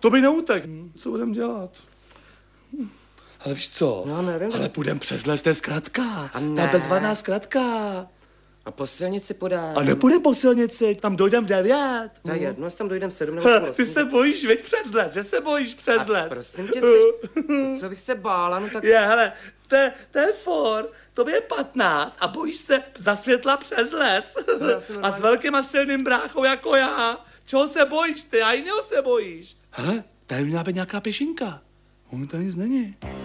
To by neutek. Co budem dělat? Ale víš co? No, nevím. Ale půjdem přes les, to je zkratka. A ne. Ta bezvadná zkratka. A po silnici podám. A nepůjdem po silnici, tam dojdem v 9. To je jedno, jestli tam dojdem v 7 nebo půl 8. Ty se bojíš, veď přes les, že se bojíš přes les. Prosím tě, co bych se bála, no tak... Hele, to je for, tobě je 15 a bojíš se za světla přes les. A s velkým a silným bráchou jako já. Čeho se bojíš ty? A jiného se bojíš. Hele, tady měla být nějaká pěšinka. On tady nic není.